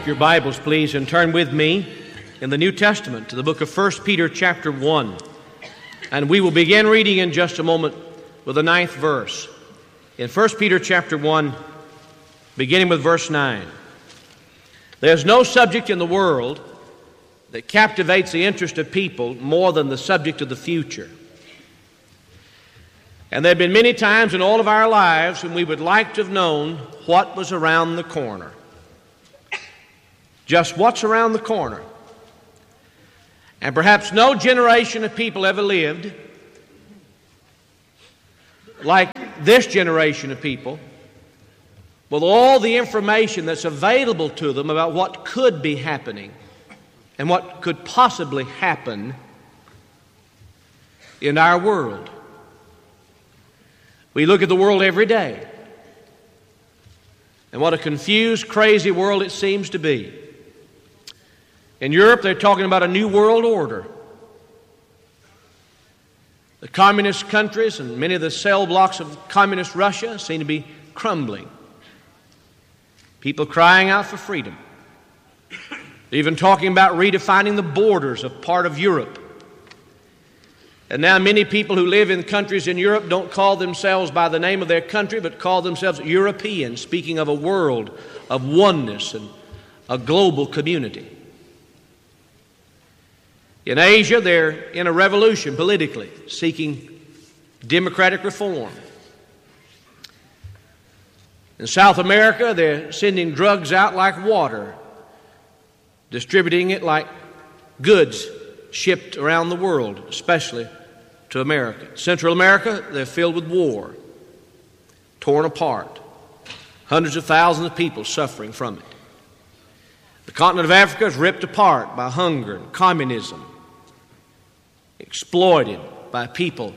Take your Bibles, please, and turn with me in the New Testament to the book of 1 Peter chapter 1. And we will begin reading in just a moment with the 9th verse. In 1 Peter chapter 1, beginning with verse 9. There's no subject in the world that captivates the interest of people more than the subject of the future. And there have been many times in all of our lives when we would like to have known what was around the corner. Just what's around the corner. And perhaps no generation of people ever lived like this generation of people, with all the information that's available to them about what could be happening and what could possibly happen in our world. We look at the world every day, and what a confused, crazy world it seems to be. In Europe, they're talking about a new world order. The communist countries and many of the cell blocks of communist Russia seem to be crumbling. People crying out for freedom. They're even talking about redefining the borders of part of Europe. And now many people who live in countries in Europe don't call themselves by the name of their country, but call themselves European, speaking of a world of oneness and a global community. In Asia, they're in a revolution politically, seeking democratic reform. In South America, they're sending drugs out like water, distributing it like goods shipped around the world, especially to America. Central America, they're filled with war, torn apart. Hundreds of thousands of people suffering from it. The continent of Africa is ripped apart by hunger and communism, exploited by people.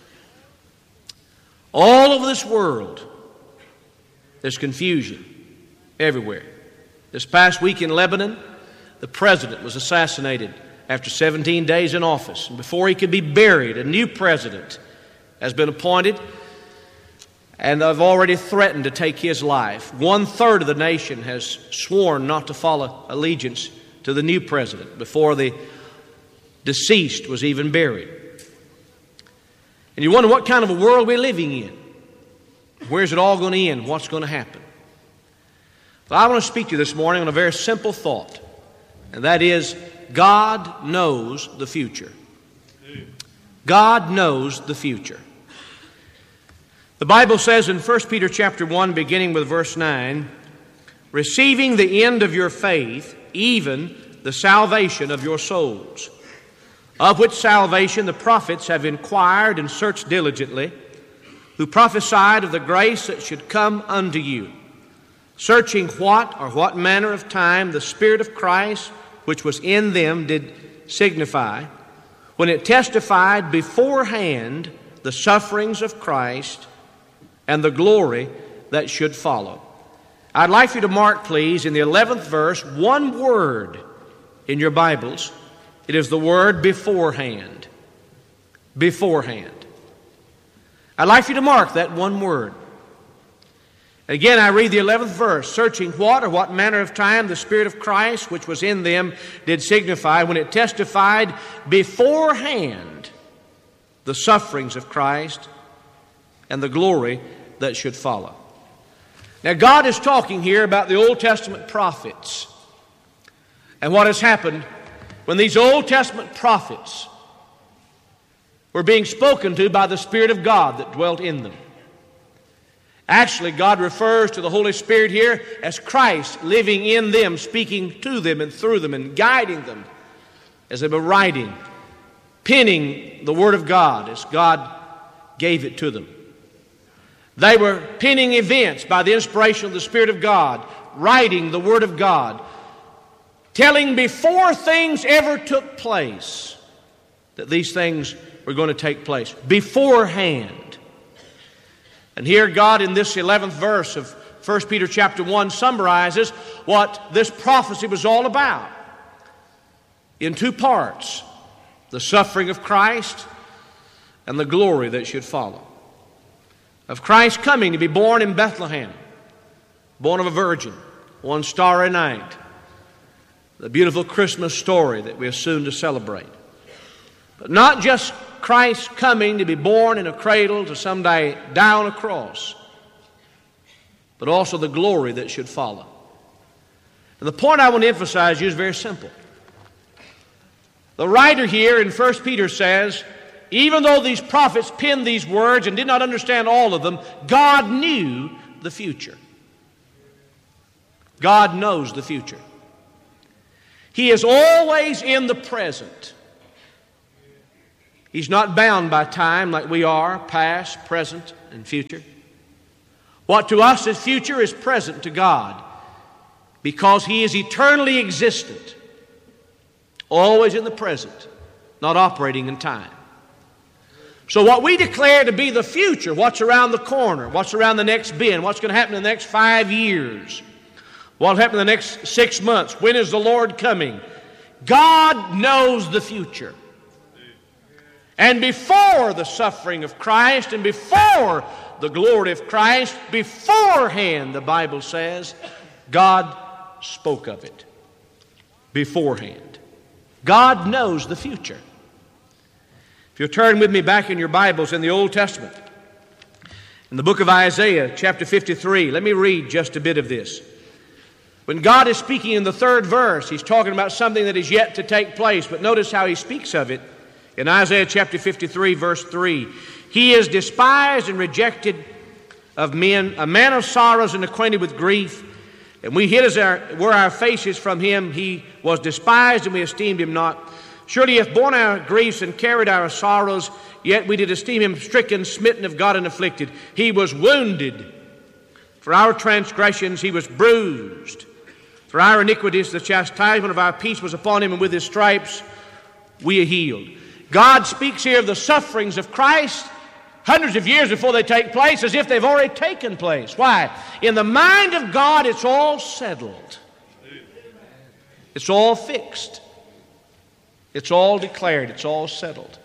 All over this world, there's confusion everywhere. This past week in Lebanon, the president was assassinated after 17 days in office. And before he could be buried, a new president has been appointed, and they've already threatened to take his life. 1/3 of the nation has sworn not to follow allegiance to the new president before the deceased was even buried. And you wonder what kind of a world we're living in. Where's it all going to end? What's going to happen? Well, I want to speak to you this morning on a very simple thought, and that is God knows the future. God knows the future. The Bible says in 1 Peter chapter 1, beginning with verse 9, receiving the end of your faith, even the salvation of your souls, of which salvation the prophets have inquired and searched diligently, who prophesied of the grace that should come unto you, searching what manner of time the Spirit of Christ, which was in them, did signify, when it testified beforehand the sufferings of Christ and the glory that should follow. I'd like you to mark, please, in the 11th verse, one word in your Bibles. It is the word beforehand. Beforehand. I'd like you to mark that one word. Again, I read the 11th verse, searching what manner of time the Spirit of Christ, which was in them, did signify, when it testified beforehand the sufferings of Christ and the glory that should follow. Now, God is talking here about the Old Testament prophets and what has happened when these Old Testament prophets were being spoken to by the Spirit of God that dwelt in them. Actually, God refers to the Holy Spirit here as Christ living in them, speaking to them and through them and guiding them as they were writing, penning the Word of God as God gave it to them. They were penning events by the inspiration of the Spirit of God, writing the Word of God, telling before things ever took place that these things were going to take place beforehand. And here God in this 11th verse of 1 Peter chapter 1 summarizes what this prophecy was all about in two parts: the suffering of Christ and the glory that should follow. Of Christ coming to be born in Bethlehem, born of a virgin, one starry night, the beautiful Christmas story that we are soon to celebrate. But not just Christ coming to be born in a cradle to someday die on a cross, but also the glory that should follow. And the point I want to emphasize is very simple. The writer here in 1 Peter says, even though these prophets penned these words and did not understand all of them, God knew the future. God knows the future. He is always in the present. He's not bound by time like we are, past, present, and future. What to us is future is present to God because He is eternally existent, always in the present, not operating in time. So what we declare to be the future, what's around the corner, what's around the next bend, what's going to happen in the next 5 years, what will happen in the next 6 months, when is the Lord coming? God knows the future. And before the suffering of Christ and before the glory of Christ, beforehand, the Bible says, God spoke of it. Beforehand. God knows the future. If you'll turn with me back in your Bibles in the Old Testament, in the book of Isaiah, chapter 53, let me read just a bit of this. When God is speaking in the 3rd verse, He's talking about something that is yet to take place, but notice how He speaks of it in Isaiah chapter 53, verse 3. He is despised and rejected of men, a man of sorrows and acquainted with grief, and we hid were our faces from Him. He was despised and we esteemed Him not. Surely He hath borne our griefs and carried our sorrows, yet we did esteem Him stricken, smitten of God, and afflicted. He was wounded for our transgressions, He was bruised for our iniquities. The chastisement of our peace was upon Him, and with His stripes we are healed. God speaks here of the sufferings of Christ hundreds of years before they take place, as if they've already taken place. Why? In the mind of God, it's all settled. It's all fixed. It's all declared. It's all settled.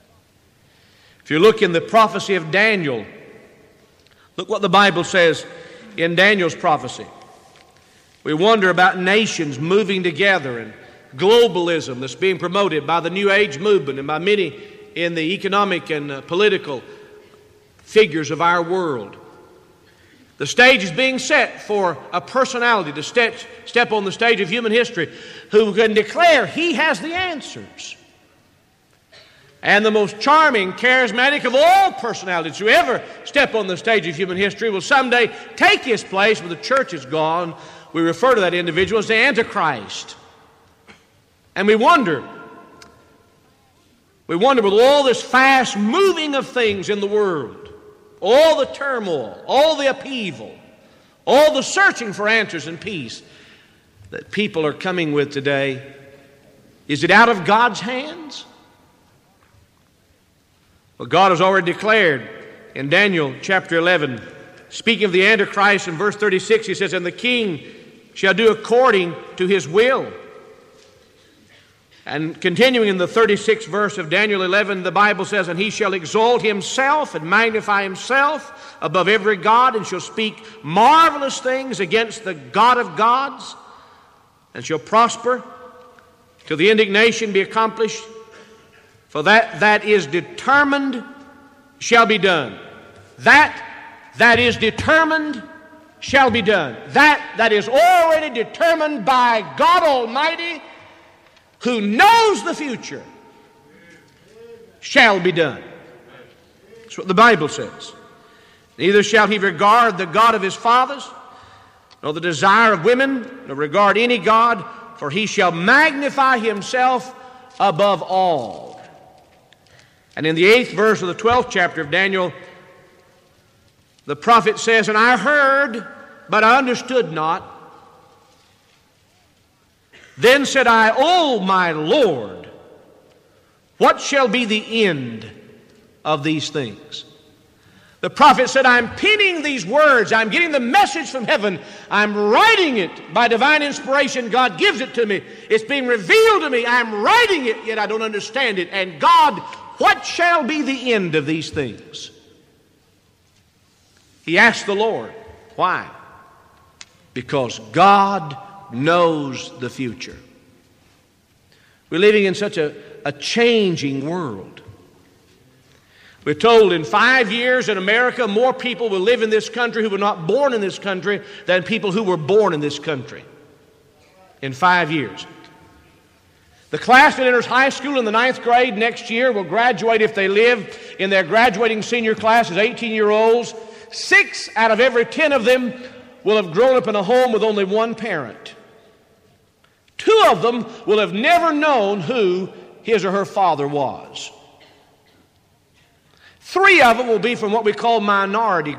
If you look in the prophecy of Daniel, look what the Bible says in Daniel's prophecy. We wonder about nations moving together and globalism that's being promoted by the New Age movement and by many in the economic and political figures of our world. The stage is being set for a personality to step on the stage of human history who can declare he has the answers. And the most charming, charismatic of all personalities who ever step on the stage of human history will someday take his place when the church is gone. We refer to that individual as the Antichrist. And we wonder with all this fast moving of things in the world, all the turmoil, all the upheaval, all the searching for answers and peace that people are coming with today, is it out of God's hands? Well, God has already declared in Daniel chapter 11, speaking of the Antichrist in verse 36, He says, "And the king shall do according to his will." And continuing in the 36th verse of Daniel 11, the Bible says, "And he shall exalt himself and magnify himself above every god, and shall speak marvelous things against the God of gods, and shall prosper till the indignation be accomplished. For that is determined shall be done." That is determined shall be done. That is already determined by God Almighty, who knows the future, shall be done. That's what the Bible says. "Neither shall he regard the God of his fathers, nor the desire of women, nor regard any god, for he shall magnify himself above all." And in the 8th verse of the 12th chapter of Daniel, the prophet says, "And I heard, but I understood not. Then said I, O my Lord, what shall be the end of these things?" The prophet said, "I'm penning these words. I'm getting the message from heaven. I'm writing it by divine inspiration. God gives it to me. It's being revealed to me. I'm writing it, yet I don't understand it. And God, what shall be the end of these things?" He asked the Lord. Why? Because God knows the future. We're living in such a changing world. We're told in 5 years in America, more people will live in this country who were not born in this country than people who were born in this country. In 5 years. The class that enters high school in the 9th grade next year will graduate, if they live in their graduating senior class as 18-year-olds. 6 out of every 10 of them will have grown up in a home with only one parent. 2 of them will have never known who his or her father was. 3 of them will be from what we call minority